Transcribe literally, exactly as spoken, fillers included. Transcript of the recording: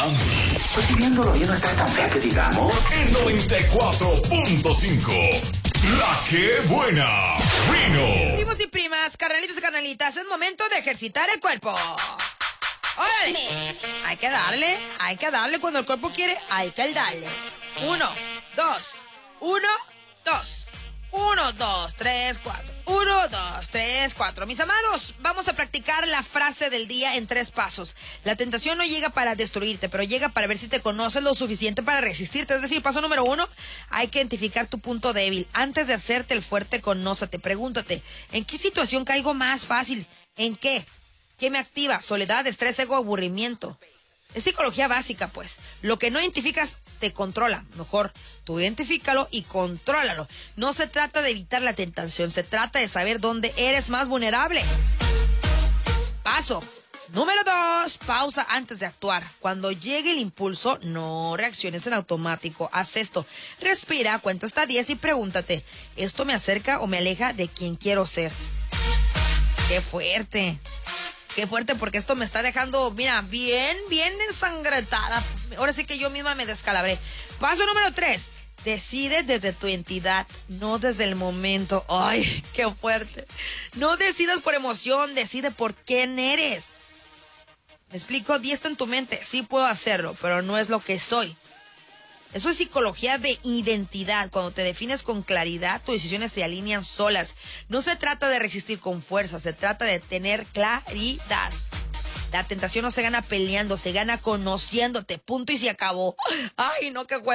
mami. Pues viéndolo bien no está tan fea que digamos. En noventa y cuatro punto cinco. La que buena. Rino. Primos y primas, carnalitos y carnalitas, es momento de ejercitar el cuerpo. ¡Órale! Hay que darle, hay que darle cuando el cuerpo quiere, hay que darle. Uno, dos, uno, dos. Uno, dos, tres, cuatro. Uno, dos, tres, cuatro. Mis amados, vamos a practicar la frase del día en tres pasos. La tentación no llega para destruirte, pero llega para ver si te conoces lo suficiente para resistirte. Es decir, paso número uno, hay que identificar tu punto débil. Antes de hacerte el fuerte, conócete. Pregúntate, ¿en qué situación caigo más fácil? ¿En qué? ¿Qué me activa? Soledad, estrés, ego, aburrimiento. Es psicología básica, pues. Lo que no identificas te controla. Mejor, tú identifícalo y contrólalo. No se trata de evitar la tentación, se trata de saber dónde eres más vulnerable. Paso número dos, pausa antes de actuar. Cuando llegue el impulso, no reacciones en automático. Haz esto. Respira, cuenta hasta diez y pregúntate, ¿esto me acerca o me aleja de quien quiero ser? ¡Qué fuerte! Qué fuerte, porque esto me está dejando, mira, bien, bien ensangrentada. Ahora sí que yo misma me descalabré. Paso número tres. Decide desde tu entidad, no desde el momento. ¡Ay, qué fuerte! No decidas por emoción, decide por quién eres. ¿Me explico? Di esto en tu mente. Sí puedo hacerlo, pero no es lo que soy. Eso es psicología de identidad. Cuando te defines con claridad, tus decisiones se alinean solas. No se trata de resistir con fuerza, se trata de tener claridad. La tentación no se gana peleando, se gana conociéndote. Punto y se acabó. Ay, no, qué